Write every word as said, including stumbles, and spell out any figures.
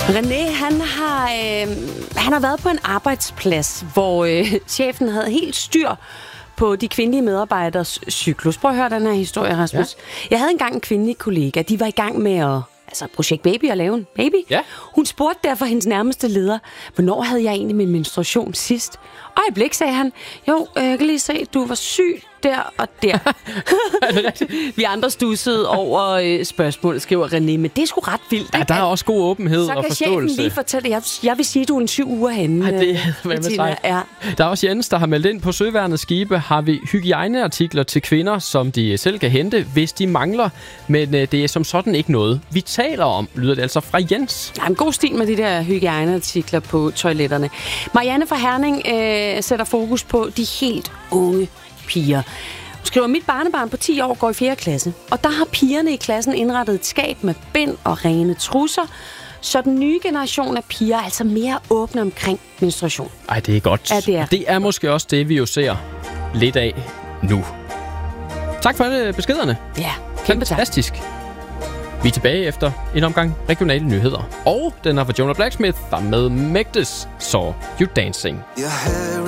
René, han har, øh, han har været på en arbejdsplads, hvor øh, chefen havde helt styr på de kvindelige medarbejderes cyklus. Prøv at høre den her historie, Rasmus. Ja. Jeg havde engang en kvindelig kollega. De var i gang med at, altså projekt baby, at lave en baby. Ja. Hun spurgte derfor hendes nærmeste leder, hvornår havde jeg egentlig min menstruation sidst? Øjeblik, sagde han. Jo, øh, jeg kan lige se, du var syg der og der. Vi andre stussede over øh, spørgsmålet, skriver René, men det er sgu ret vildt. Ja, der er også god åbenhed og forståelse. Så kan chefen lige fortælle, jeg, jeg vil sige, at du er en syv uger henne. Ja, det er med sig. Ja. Der er også Jens, der har meldt ind på Søværnets skibe, har vi hygiejneartikler til kvinder, som de selv kan hente, hvis de mangler. Men øh, det er som sådan ikke noget, vi taler om, lyder det altså fra Jens. Ja, en god stil med de der hygiejneartikler på toiletterne. Marianne fra Herning øh, sætter fokus på de helt unge piger. Hun skriver, mit barnebarn på ti år går i fjerde klasse, og der har pigerne i klassen indrettet et skab med bind og rene trusser, så den nye generation af piger er altså mere åbne omkring menstruation. Ej, det er godt. Ja, det er. Det er måske også det, vi jo ser lidt af nu. Tak for alle beskederne. Ja, kæmpe tak. Fantastisk. Vi er tilbage efter en omgang regionale nyheder. Og den er fra Jonah Blacksmith, der med Magdes Saw You Dancing.